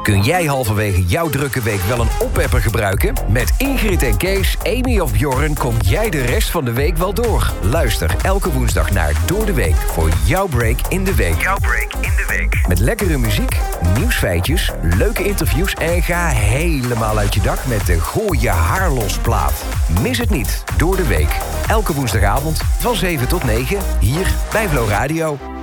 Kun jij halverwege jouw drukke week wel een oppepper gebruiken? Met Ingrid en Kees, Amy of Bjorn kom jij de rest van de week wel door. Luister elke woensdag naar Door de Week voor jouw break in de week. Jouw break in de week. Met lekkere muziek, nieuwsfeitjes, leuke interviews en ga helemaal uit je dak met de Gooi je haar los plaat. Mis het niet, Door de Week. Elke woensdagavond van 7 tot 9 hier bij Flow Radio.